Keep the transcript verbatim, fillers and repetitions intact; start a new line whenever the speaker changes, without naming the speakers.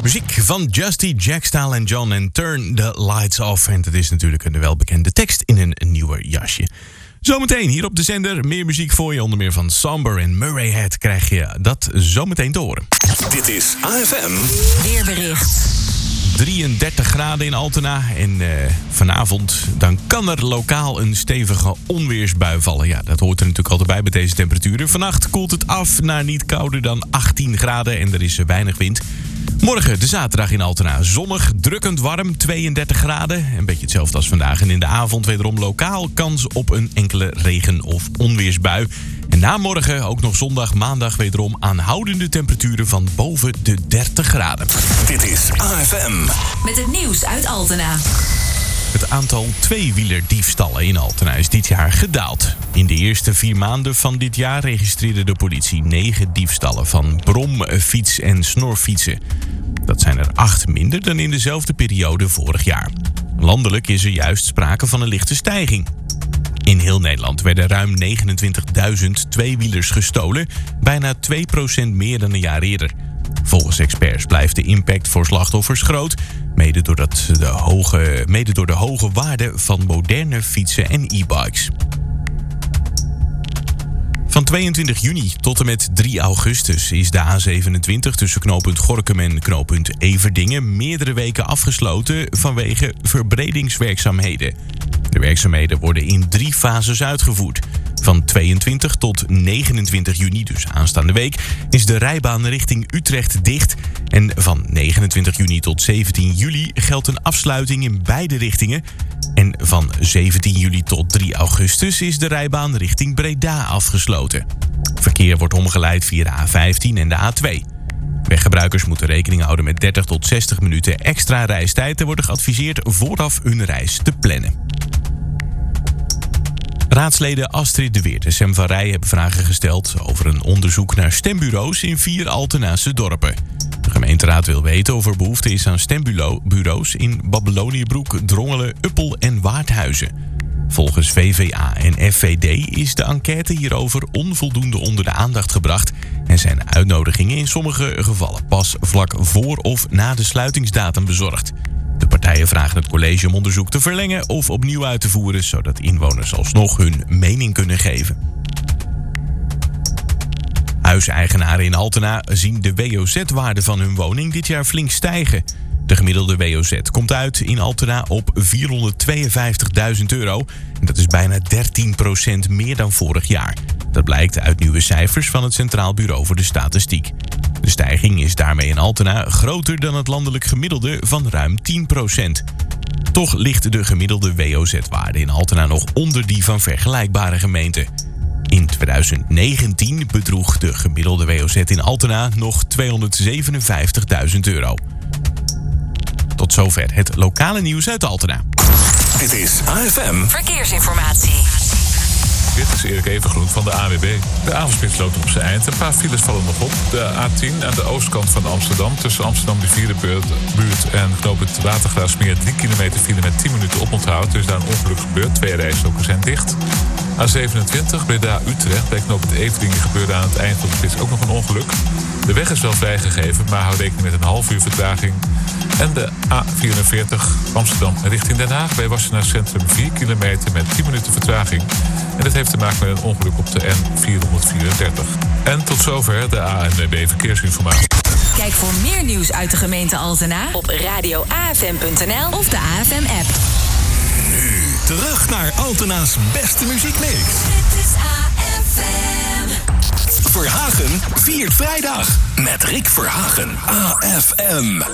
Muziek van Justy, Jackstyle en John en Turn the Lights Off. En dat is natuurlijk een welbekende tekst in een nieuwe jasje. Zometeen hier op de zender meer muziek voor je. Onder meer van Somber en Murray Head krijg je dat zometeen te horen.
Dit is A F M
Weerbericht.
drieëndertig graden in Altena. En uh, vanavond dan kan er lokaal een stevige onweersbui vallen. Ja, dat hoort er natuurlijk altijd bij met deze temperaturen. Vannacht koelt het af naar niet kouder dan achttien graden. En er is weinig wind. Morgen, de zaterdag in Altena. Zonnig, drukkend warm, tweeëndertig graden. Een beetje hetzelfde als vandaag. En in de avond wederom lokaal kans op een enkele regen- of onweersbui. En na morgen, ook nog zondag, maandag, wederom aanhoudende temperaturen van boven de dertig graden.
Dit is A F M.
Met het nieuws uit Altena.
Het aantal tweewielerdiefstallen in Altena is dit jaar gedaald. In de eerste vier maanden van dit jaar registreerde de politie negen diefstallen van brom-, fiets- en snorfietsen. Dat zijn er acht minder dan in dezelfde periode vorig jaar. Landelijk is er juist sprake van een lichte stijging. In heel Nederland werden ruim negenentwintigduizend tweewielers gestolen, bijna twee procent meer dan een jaar eerder. Volgens experts blijft de impact voor slachtoffers groot, mede, doordat de hoge, mede door de hoge waarde van moderne fietsen en e-bikes. Van tweeëntwintig juni tot en met drie augustus is de A zevenentwintig tussen knooppunt Gorinchem en knooppunt Everdingen meerdere weken afgesloten vanwege verbredingswerkzaamheden. De werkzaamheden worden in drie fases uitgevoerd. Van tweeëntwintig tot negenentwintig juni, dus aanstaande week, is de rijbaan richting Utrecht dicht. En van negenentwintig juni tot zeventien juli geldt een afsluiting in beide richtingen. En van zeventien juli tot drie augustus is de rijbaan richting Breda afgesloten. Verkeer wordt omgeleid via de A vijftien en de A twee. Weggebruikers moeten rekening houden met dertig tot zestig minuten extra reistijd. Er wordt geadviseerd vooraf hun reis te plannen. Raadsleden Astrid de Weert en Sem van Rij hebben vragen gesteld over een onderzoek naar stembureaus in vier Altenaanse dorpen. De gemeenteraad wil weten of er behoefte is aan stembureaus in Babyloniëbroek, Drongelen, Uppel en Waardhuizen. Volgens V V A en F V D is de enquête hierover onvoldoende onder de aandacht gebracht en zijn uitnodigingen in sommige gevallen pas vlak voor of na de sluitingsdatum bezorgd. De partijen vragen het college om onderzoek te verlengen of opnieuw uit te voeren, zodat inwoners alsnog hun mening kunnen geven. Huiseigenaren in Altena zien de W O Z-waarde van hun woning dit jaar flink stijgen. De gemiddelde W O Z komt uit in Altena op vierhonderdtweeënvijftigduizend euro. En dat is bijna dertien procent meer dan vorig jaar. Dat blijkt uit nieuwe cijfers van het Centraal Bureau voor de Statistiek. De stijging is daarmee in Altena groter dan het landelijk gemiddelde van ruim tien procent. Toch ligt de gemiddelde W O Z-waarde in Altena nog onder die van vergelijkbare gemeenten. In twintig negentien bedroeg de gemiddelde W O Z in Altena nog tweehonderdzevenenvijftigduizend euro. Tot zover het lokale nieuws uit Altena.
Dit is A F M
Verkeersinformatie.
Dit is Erik Evengroen van de A W B. De avondspits loopt op zijn eind. Een paar files vallen nog op. De A tien aan de oostkant van Amsterdam. Tussen Amsterdam de Vierenbuurt en knooppunt Watergraafsmeer. drie kilometer file met tien minuten oponthoud. Er is daar een ongeluk gebeurd. Twee rijstroken zijn dicht. A zevenentwintig Breda-Utrecht. Bij knooppunt Everdingen gebeurde aan het eind van de spits ook nog een ongeluk. De weg is wel vrijgegeven, maar hou rekening met een half uur vertraging. En de A vierenveertig Amsterdam richting Den Haag. Bij Wassenaar Centrum vier kilometer met tien minuten vertraging. En dat heeft te maken met een ongeluk op de N vierhonderdvierendertig. En tot zover de A N W B Verkeersinformatie.
Kijk voor meer nieuws uit de gemeente Altena op radio A F M punt n l of de A F M-app.
Nu terug naar Altena's beste muziekmix.
Dit is A F M.
Verhagen viert vrijdag met Rick Verhagen. A F M.